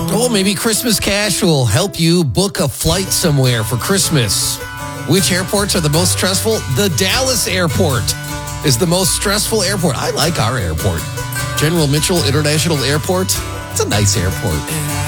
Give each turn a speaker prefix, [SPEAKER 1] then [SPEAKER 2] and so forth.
[SPEAKER 1] Oh, maybe Christmas Cash will help you book a flight somewhere for Christmas. Which airports are the most stressful? The Dallas airport is the most stressful airport. I like our airport. General Mitchell International Airport. It's a nice airport.